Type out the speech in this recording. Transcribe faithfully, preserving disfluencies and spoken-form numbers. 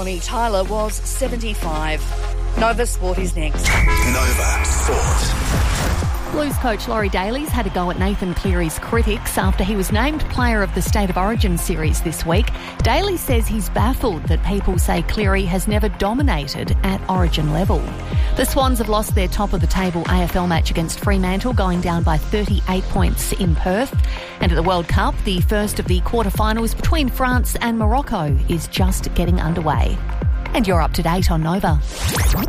Bonnie Tyler was seventy-five. Nova Sport is next. Nova Sport. Blues coach Laurie Daly's had a go at Nathan Cleary's critics after he was named Player of the State of Origin series this week. Daly says he's baffled that people say Cleary has never dominated at Origin level. The Swans have lost their top-of-the-table A F L match against Fremantle, going down by thirty-eight points in Perth. And at the World Cup, the first of the quarterfinals between France and Morocco is just getting underway. And you're up to date on Nova.